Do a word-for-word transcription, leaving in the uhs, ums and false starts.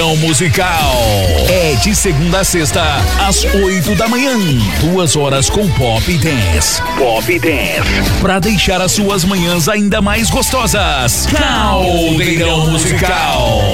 Musical é de segunda a sexta às oito da manhã, duas horas com Pop Dance. Pop Dance pra deixar as suas manhãs ainda mais gostosas. Caldeirão Musical.